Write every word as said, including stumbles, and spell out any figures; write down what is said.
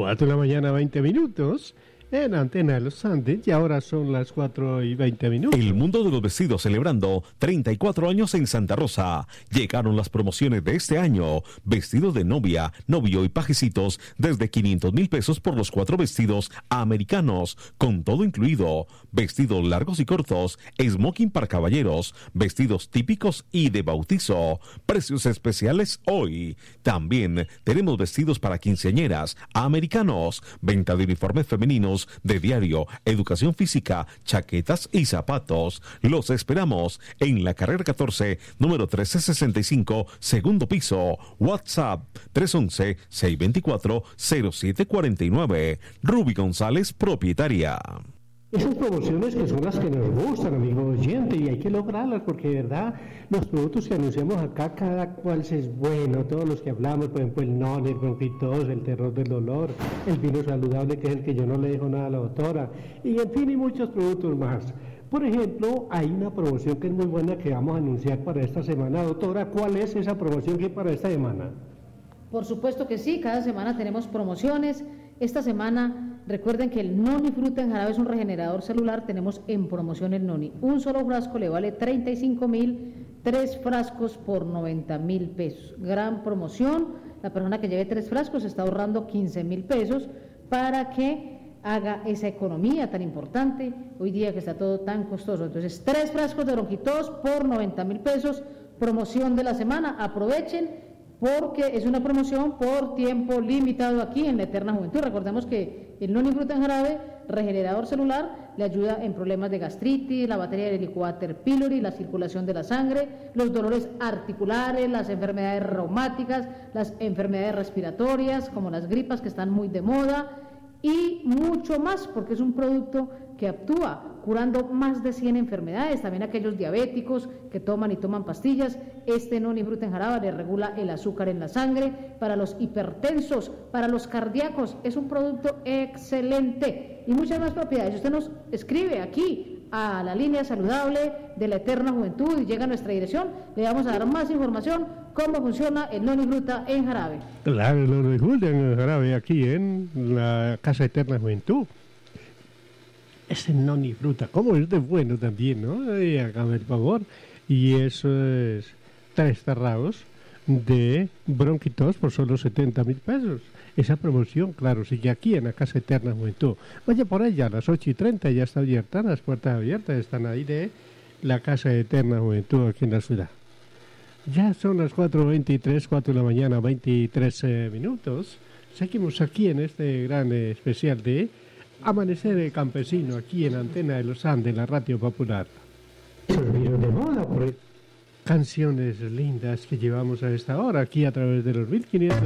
cuatro de la mañana, veinte minutos. En Antena de los Andes, y ahora son las cuatro y veinte minutos. El mundo de los vestidos celebrando treinta y cuatro años en Santa Rosa. Llegaron las promociones de este año. Vestidos de novia, novio y pajecitos desde quinientos mil pesos por los cuatro vestidos americanos, con todo incluido. Vestidos largos y cortos, smoking para caballeros, vestidos típicos y de bautizo. Precios especiales hoy. También tenemos vestidos para quinceañeras americanos, venta de uniformes femeninos de diario, educación física, chaquetas y zapatos. Los esperamos en la carrera catorce, número trece sesenta y cinco, segundo piso. WhatsApp tres once, seiscientos veinticuatro, cero siete cuarenta y nueve. Ruby González, propietaria. Esas promociones que son las que nos gustan, amigo oyente, y hay que lograrlas porque de verdad los productos que anunciamos acá, cada cual es bueno, todos los que hablamos, por ejemplo el non, el bronquitos, el terror del dolor, el vino saludable que es el que yo no le dejo nada a la doctora, y en fin y muchos productos más. Por ejemplo, hay una promoción que es muy buena que vamos a anunciar para esta semana. Doctora, ¿cuál es esa promoción que hay para esta semana? Por supuesto que sí, cada semana tenemos promociones. Esta semana, recuerden que el Noni Fruta en jarabe es un regenerador celular, tenemos en promoción el Noni. Un solo frasco le vale treinta y cinco mil, tres frascos por noventa mil pesos. Gran promoción, la persona que lleve tres frascos está ahorrando quince mil pesos para que haga esa economía tan importante, hoy día que está todo tan costoso. Entonces, tres frascos de bronquitos por noventa mil pesos, promoción de la semana, aprovechen, porque es una promoción por tiempo limitado aquí en la Eterna Juventud. Recordemos que el Noni Fruta en jarabe, regenerador celular, le ayuda en problemas de gastritis, la batería del Helicobacter pylori, la circulación de la sangre, los dolores articulares, las enfermedades reumáticas, las enfermedades respiratorias, como las gripas que están muy de moda, y mucho más, porque es un producto que actúa curando más de cien enfermedades, también aquellos diabéticos que toman y toman pastillas. Este Noni Fruta en jarabe le regula el azúcar en la sangre, para los hipertensos, para los cardíacos, es un producto excelente y muchas más propiedades. Usted nos escribe aquí a la línea saludable de la Eterna Juventud y llega a nuestra dirección, le vamos a dar más información cómo funciona el Noni Fruta en jarabe. Claro, el Noni Fruta en jarabe aquí en la Casa Eterna Juventud. Ese Noni Fruta, ¿cómo es de bueno también, no? Ay, hágame el favor. Y eso es tres tarrados de bronquitos por solo setenta mil pesos. Esa promoción, claro, sigue aquí en la Casa Eterna Juventud. Vaya por ella, a las ocho y treinta ya está abierta, las puertas abiertas están ahí de la Casa Eterna Juventud aquí en la ciudad. Ya son las cuatro veintitrés, cuatro de la mañana, veintitrés eh, minutos. Seguimos aquí en este gran eh, especial de Amanecer Campesino, aquí en Antena de los Andes, la Radio Popular. Esos videos de moda, por canciones lindas que llevamos a esta hora, aquí a través de los mil quinientos